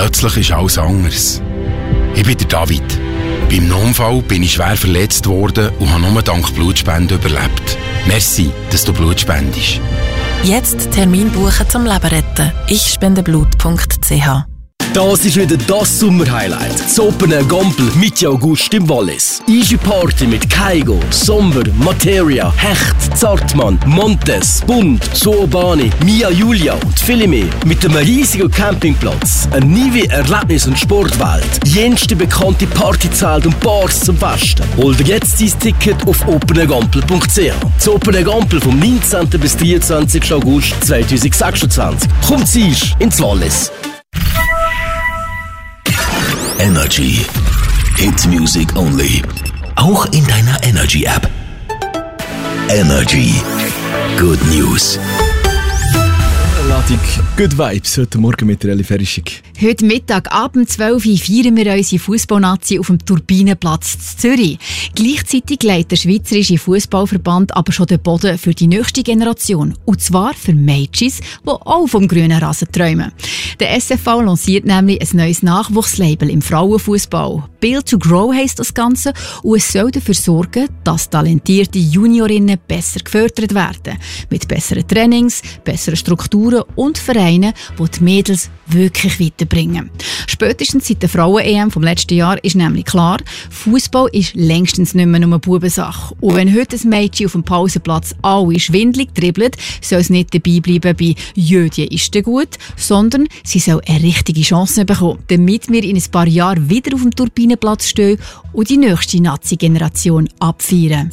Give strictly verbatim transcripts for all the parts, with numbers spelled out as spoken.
plötzlich ist alles anders. Ich bin der David. Beim Notfall bin ich schwer verletzt worden und habe nur dank Blutspenden überlebt. Merci, dass du Blut spendest. Jetzt Termin buchen zum Leben retten. ich spende blut punkt c h. Das ist wieder das Sommerhighlight. Das Open Air Gompel Mitte August im Wallis. Easy Party mit Kaigo, Somber, Materia, Hecht, Zartmann, Montes, Bund, Soobani, Mia Julia und viele mehr. Mit einem riesigen Campingplatz, eine neue Erlebnis- und Sportwelt, jenste bekannte Partyzelt und Bars zum Festen. Hol dir jetzt dein Ticket auf open air gompel punkt c h. Das Open Air Gompel vom neunzehnten bis dreiundzwanzigsten August zweitausendsechsundzwanzig. Kommt siehst ins Wallis. Energy. Hit Music Only. Auch in deiner Energy App. Energy. Good News. Ladung Good Vibes heute Morgen mit der Elli Ferischig. Heute Mittag ab zwölf Uhr feiern wir unsere Fußballnazi auf dem Turbinenplatz in Zürich. Gleichzeitig legt der Schweizerische Fußballverband aber schon den Boden für die nächste Generation. Und zwar für Mädchen, die auch vom grünen Rasen träumen. Der S F V lanciert nämlich ein neues Nachwuchslabel im Frauenfußball. Build to Grow heisst das Ganze und es soll dafür sorgen, dass talentierte Juniorinnen besser gefördert werden. Mit besseren Trainings, besseren Strukturen und Vereinen, die die Mädels wirklich weiterbringen. Spätestens seit der Frauen-E M vom letzten Jahr ist nämlich klar, Fußball ist längstens nicht mehr nur eine Bubensache. Und wenn heute ein Mädchen auf dem Pausenplatz alle schwindelig dribbelt, soll es nicht dabei bleiben bei «Jödje ist der gut», sondern sie soll eine richtige Chance bekommen, damit wir in ein paar Jahren wieder auf dem Turbinenplatz stehen und die nächste Nazi-Generation abfeiern.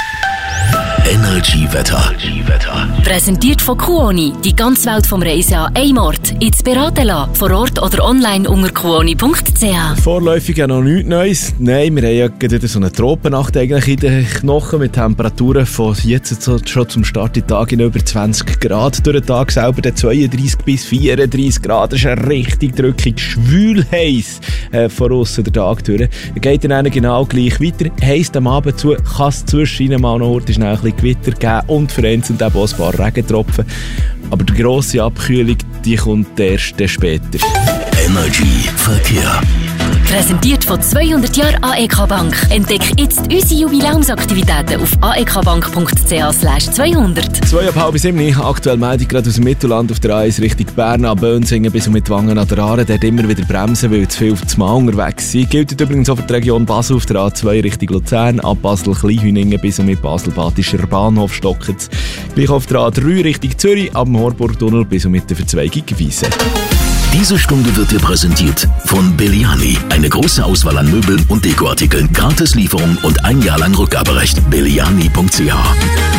Energy Wetter. Präsentiert von Kuoni. Die ganze Welt vom Reisen an einem Ort. Jetzt beraten lassen. Vor Ort oder online unter kuoni punkt c h. Vorläufig ja noch nichts Neues. Nein, wir haben ja gerade so eine Tropennacht eigentlich in den Knochen mit Temperaturen von jetzt schon zum Start in Tag in über zwanzig Grad. Durch den Tag selber der zweiunddreissig bis vierunddreissig Grad. Das ist eine richtig drückig, schwül heiß äh, von aussen der Tag durch. Er geht dann genau gleich weiter. Heisst am Abend zu, kann es zwischen mal noch Orte schnell ein bisschen Gewitter geben und vereinzelt eben auch ein paar Regentropfen. Aber die grosse Abkühlung, die kommt erst später. Energy Verkehr. Präsentiert von zweihundert Jahren A E K Bank. Entdecke jetzt unsere Jubiläumsaktivitäten auf a e k bank punkt c h slash zweihundert. Zwei ab halb sieben, aktuell Meldung gerade aus dem Mittelland auf der A eins Richtung Bern, ab Bönsingen bis und mit Wangen an der Aare. Dort immer wieder bremsen, weil zu viel auf das Mal unterwegs sind. Gilt übrigens auch für die Region Basel auf der A zwei Richtung Luzern, ab Basel-Kleinhüningen bis und mit Basel-Badischer Bahnhof Stockitz. Gleich auf der A drei Richtung Zürich, ab dem Horburgtunnel bis und mit der Verzweigung Wiese. Diese Stunde wird dir präsentiert von Belliani. Eine große Auswahl an Möbeln und Dekoartikeln, Gratislieferung und ein Jahr lang Rückgaberecht. belliani punkt c h.